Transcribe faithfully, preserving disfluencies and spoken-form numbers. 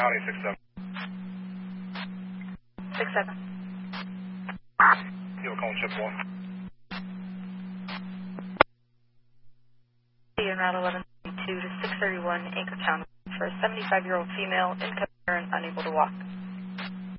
County six seven. six seven. You were calling ship one. In Route eleven two to six thirty-one Anchor Town for a seventy-five-year-old female, incoming and unable to walk.